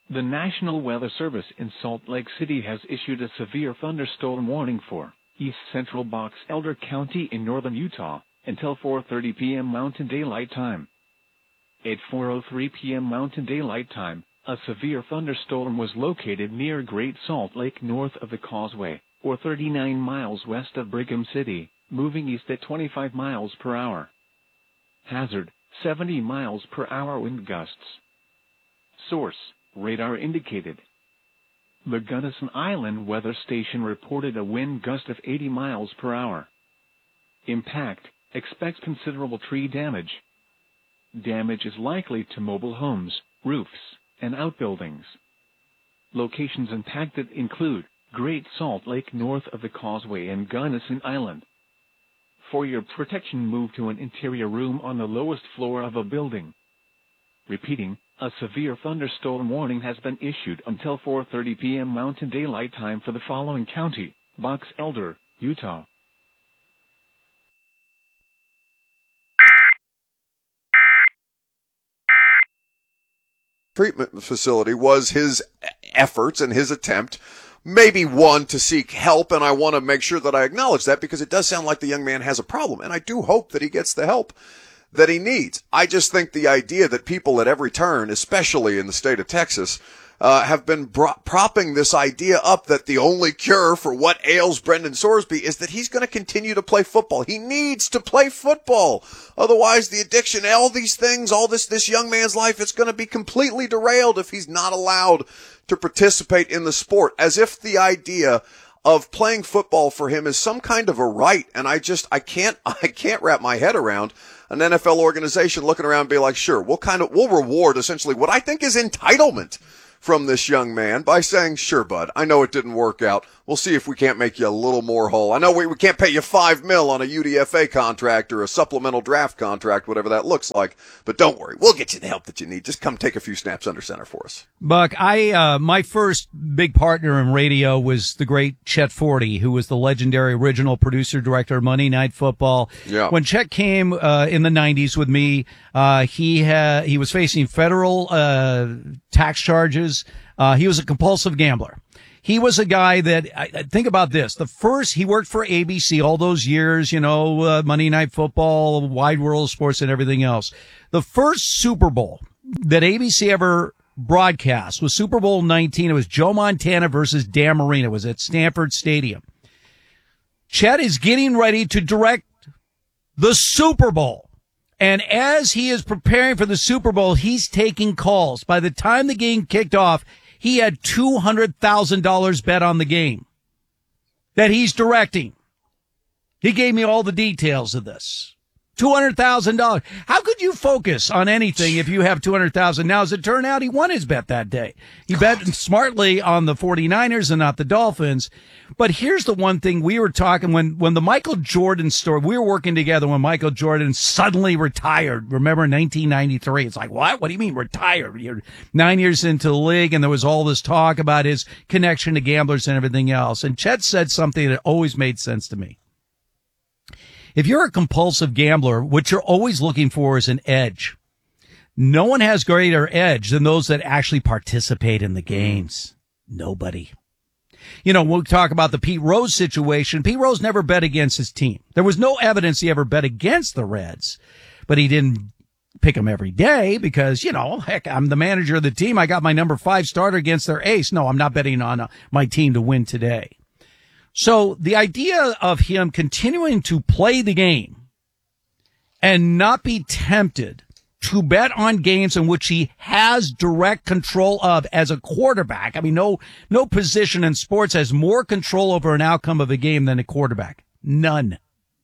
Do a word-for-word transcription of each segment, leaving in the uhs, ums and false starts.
The National Weather Service in Salt Lake City has issued a severe thunderstorm warning for east central Box Elder County in northern Utah until four thirty p.m. Mountain Daylight Time. At four oh three p.m. Mountain Daylight Time, a severe thunderstorm was located near Great Salt Lake north of the Causeway, or thirty-nine miles west of Brigham City, moving east at twenty-five miles per hour. Hazard, seventy miles per hour wind gusts. Source, radar indicated. The Gunnison Island Weather Station reported a wind gust of eighty miles per hour. Impact, expect considerable tree damage. Damage is likely to mobile homes, roofs, and outbuildings. Locations impacted include Great Salt Lake north of the Causeway and Gunnison Island. For your protection, move to an interior room on the lowest floor of a building. Repeating, a severe thunderstorm warning has been issued until four thirty p.m. Mountain Daylight Time for the following county: Box Elder, Utah. Treatment facility was his efforts and his attempt, maybe one, to seek help, and I want to make sure that I acknowledge that because it does sound like the young man has a problem, and I do hope that he gets the help that he needs. I just think the idea that people at every turn, especially in the state of Texas, uh, have been bro- propping this idea up that the only cure for what ails Brendan Sorsby is that he's going to continue to play football. He needs to play football. Otherwise, the addiction, all these things, all this, this young man's life, it's going to be completely derailed if he's not allowed to participate in the sport, as if the idea of playing football for him is some kind of a right. And I just, I can't, I can't wrap my head around an N F L organization looking around and be like, sure, we'll kind of, we'll reward essentially what I think is entitlement from this young man by saying, sure, bud, I know it didn't work out. We'll see if we can't make you a little more whole. I know we, we can't pay you five mil on a U D F A contract or a supplemental draft contract, whatever that looks like. But don't worry, we'll get you the help that you need. Just come take a few snaps under center for us. Buck, I, uh, my first big partner in radio was the great Chet Forty, who was the legendary original producer director of Monday Night Football. Yeah. When Chet came, uh, in the nineties with me, uh, he had, he was facing federal, uh, tax charges. Uh, he was a compulsive gambler. He was a guy that, I, think about this, the first, he worked for A B C all those years, you know, uh, Monday Night Football, Wide World of Sports and everything else. The first Super Bowl that A B C ever broadcast was Super Bowl nineteen. It was Joe Montana versus Dan Marino. It was at Stanford Stadium. Chet is getting ready to direct the Super Bowl. And as he is preparing for the Super Bowl, he's taking calls. By the time the game kicked off, he had two hundred thousand dollars bet on the game that he's directing. He gave me all the details of this. two hundred thousand dollars. How could you focus on anything if you have two hundred thousand dollars? Now, as it turned out, he won his bet that day. He God. bet smartly on the 49ers and not the Dolphins. But here's the one thing we were talking when, when the Michael Jordan story, we were working together when Michael Jordan suddenly retired. Remember nineteen ninety-three? It's like, what? What do you mean retired? You're nine years into the league, and there was all this talk about his connection to gamblers and everything else. And Chet said something that always made sense to me. If you're a compulsive gambler, what you're always looking for is an edge. No one has greater edge than those that actually participate in the games. Nobody. You know, we'll talk about the Pete Rose situation. Pete Rose never bet against his team. There was no evidence he ever bet against the Reds, but he didn't pick them every day because, you know, heck, I'm the manager of the team. I got my number five starter against their ace. No, I'm not betting on uh, my team to win today. So the idea of him continuing to play the game and not be tempted to bet on games in which he has direct control of as a quarterback. I mean, no, no position in sports has more control over an outcome of a game than a quarterback. None.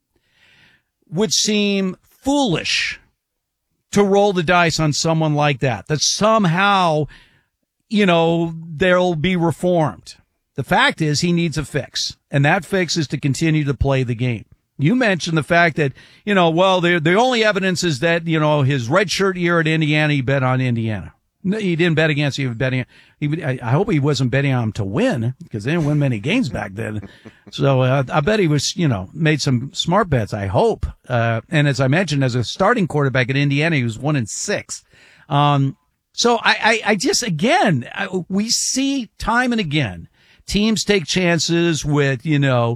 Would seem foolish to roll the dice on someone like that, that somehow, you know, they'll be reformed. The fact is he needs a fix, and that fix is to continue to play the game. You mentioned the fact that, you know, well, the, the only evidence is that, you know, his redshirt year at Indiana, he bet on Indiana. He didn't bet against, he was betting, he, I hope he wasn't betting on him to win, because they didn't win many games back then. So uh, I bet he was, you know, made some smart bets, I hope. Uh, and as I mentioned, as a starting quarterback at Indiana, he was one and six. Um, So I, I, I just, again, I, we see time and again, teams take chances with, you know,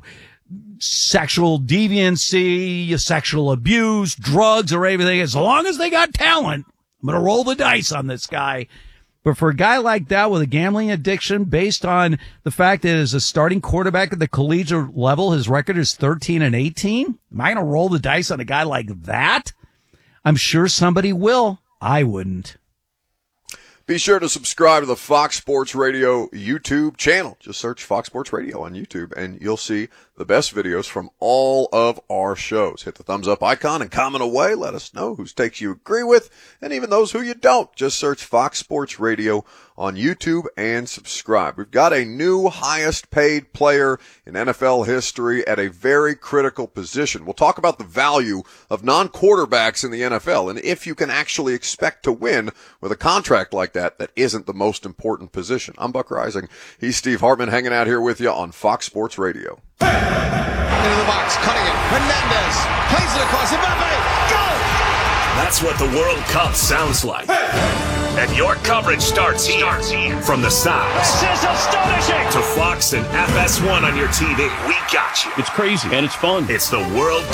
sexual deviancy, sexual abuse, drugs, or everything. As long as they got talent, I'm going to roll the dice on this guy. But for a guy like that with a gambling addiction, based on the fact that as a starting quarterback at the collegiate level, his record is thirteen and eighteen, am I going to roll the dice on a guy like that? I'm sure somebody will. I wouldn't. Be sure to subscribe to the Fox Sports Radio YouTube channel. Just search Fox Sports Radio on YouTube, and you'll see the best videos from all of our shows. Hit the thumbs up icon and comment away. Let us know whose takes you agree with, and even those who you don't. Just search Fox Sports Radio on YouTube and subscribe. We've got a new highest paid player in N F L history at a very critical position. We'll talk about the value of non-quarterbacks in the N F L and if you can actually expect to win with a contract like that that isn't the most important position. I'm Buck Rising. He's Steve Hartman hanging out here with you on Fox Sports Radio. Into the box, cutting it. Hernandez plays it across. Mbappe, go! That's what the World Cup sounds like. And your coverage starts here. starts here. From the sides. This is astonishing. To Fox and F S one on your T V. We got you. It's crazy and it's fun. It's the World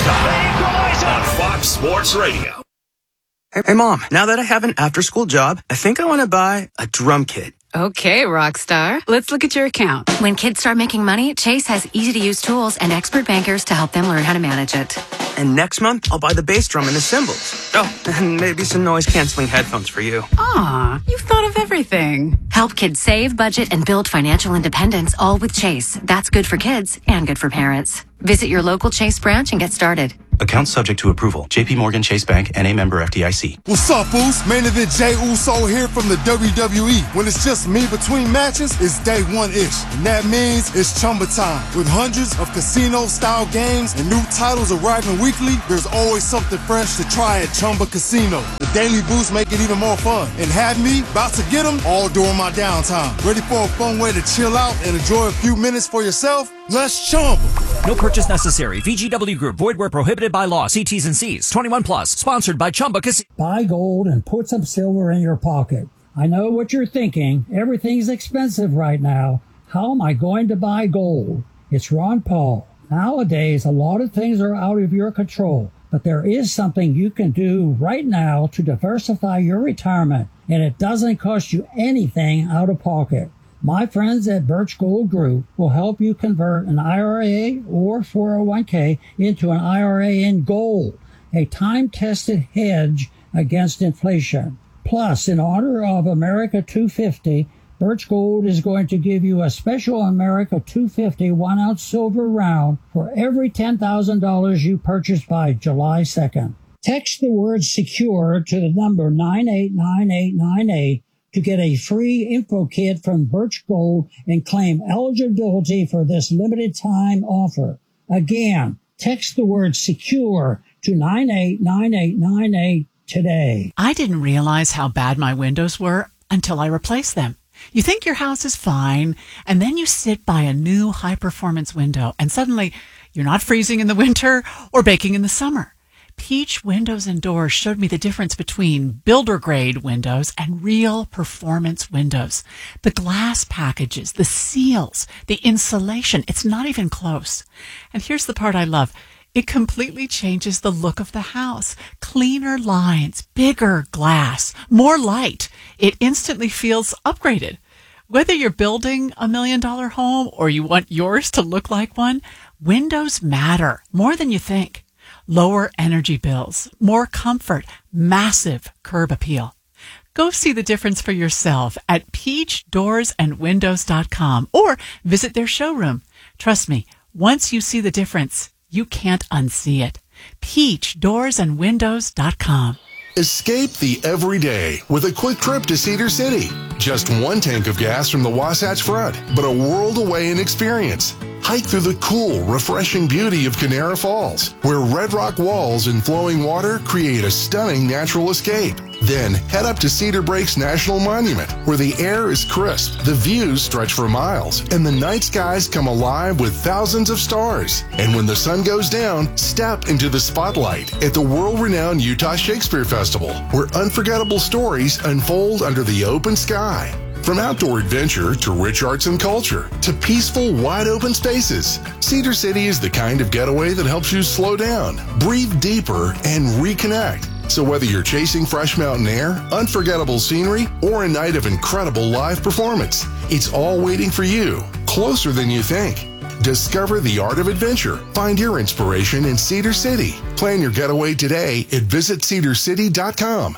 Cup on Fox Sports Radio. Hey, hey, Mom, now that I have an after-school job, I think I want to buy a drum kit. Okay, Rockstar. Let's look at your account. When kids start making money, Chase has easy-to-use tools and expert bankers to help them learn how to manage it. And next month, I'll buy the bass drum and the cymbals. Oh, and maybe some noise-canceling headphones for you. Aw, you've thought of everything. Help kids save, budget, and build financial independence, all with Chase. That's good for kids and good for parents. Visit your local Chase branch and get started. Account subject to approval. J P Morgan Chase Bank, N A member F D I C. What's up, Boost? Main event Jey Uso here from the W W E. When it's just me between matches, it's day one-ish. And that means it's Chumba time. With hundreds of casino-style games and new titles arriving weekly, there's always something fresh to try at Chumba Casino. The Daily Boost make it even more fun. And have me about to get them all during my downtime. Ready for a fun way to chill out and enjoy a few minutes for yourself? Let's Chumba. No purchase necessary. V G W Group. Void where prohibited by law. See T's and C's. twenty-one plus. Sponsored by Chumba Casino. Buy gold and put some silver in your pocket. I know what you're thinking. Everything's expensive right now. How am I going to buy gold? It's Ron Paul. Nowadays, a lot of things are out of your control, but there is something you can do right now to diversify your retirement, and it doesn't cost you anything out of pocket. My friends at Birch Gold Group will help you convert an I R A or four oh one k into an I R A in gold, a time-tested hedge against inflation. Plus, in honor of America two fifty, Birch Gold is going to give you a special America two fifty one-ounce silver round for every ten thousand dollars you purchase by July second. Text the word SECURE to the number nine eight nine eight nine eight to get a free info kit from Birch Gold and claim eligibility for this limited time offer. Again, text the word SECURE to nine eight nine eight nine eight today. I didn't realize how bad my windows were until I replaced them. You think your house is fine, and then you sit by a new high-performance window, and suddenly you're not freezing in the winter or baking in the summer. Peach Windows and Doors showed me the difference between builder-grade windows and real performance windows. The glass packages, the seals, the insulation, it's not even close. And here's the part I love. It completely changes the look of the house. Cleaner lines, bigger glass, more light. It instantly feels upgraded. Whether you're building a million-dollar home or you want yours to look like one, windows matter more than you think. Lower energy bills, more comfort, massive curb appeal. Go see the difference for yourself at peach doors and windows dot com or visit their showroom. Trust me, once you see the difference, you can't unsee it. peach doors and windows dot com. Escape the everyday with a quick trip to Cedar City. Just one tank of gas from the Wasatch Front, but a world away in experience. Hike through the cool, refreshing beauty of Canara Falls, where red rock walls and flowing water create a stunning natural escape. Then head up to Cedar Breaks National Monument, where the air is crisp, the views stretch for miles, and the night skies come alive with thousands of stars. And when the sun goes down, step into the spotlight at the world-renowned Utah Shakespeare Festival, where unforgettable stories unfold under the open sky. From outdoor adventure to rich arts and culture to peaceful, wide-open spaces, Cedar City is the kind of getaway that helps you slow down, breathe deeper, and reconnect. So whether you're chasing fresh mountain air, unforgettable scenery, or a night of incredible live performance, it's all waiting for you, closer than you think. Discover the art of adventure. Find your inspiration in Cedar City. Plan your getaway today at visit cedar city dot com.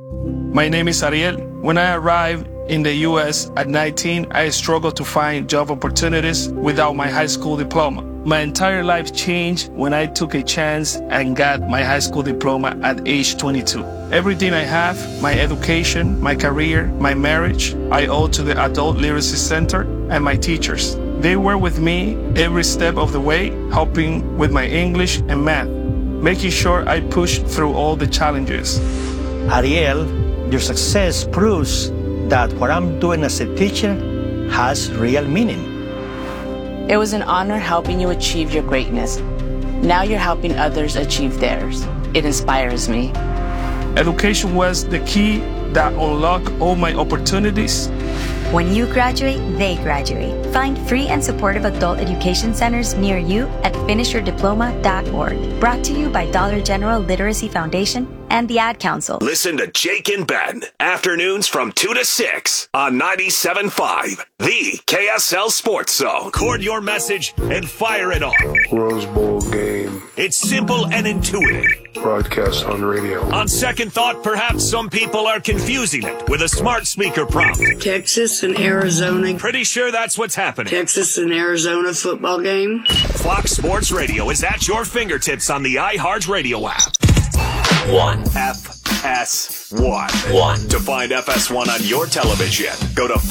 My name is Ariel. When I arrived in the U S at nineteen, I struggled to find job opportunities without my high school diploma. My entire life changed when I took a chance and got my high school diploma at age twenty-two. Everything I have, my education, my career, my marriage, I owe to the Adult Literacy Center and my teachers. They were with me every step of the way, helping with my English and math, making sure I pushed through all the challenges. Ariel, your success proves that what I'm doing as a teacher has real meaning. It was an honor helping you achieve your greatness. Now you're helping others achieve theirs. It inspires me. Education was the key that unlocked all my opportunities. When you graduate, they graduate. Find free and supportive adult education centers near you at finish your diploma dot org. Brought to you by Dollar General Literacy Foundation and the Ad Council. Listen to Jake and Ben, afternoons from two to six on ninety-seven point five, the K S L Sports Zone. Record your message and fire it off. Rose Bowl game. It's simple and intuitive. Broadcast on radio. On second thought, perhaps some people are confusing it with a smart speaker prompt. Texas and Arizona. Pretty sure that's what's happening. Texas and Arizona football game. Fox Sports Radio is at your fingertips on the iHeart Radio app. One. F S one. One. To find F S one on your television, go to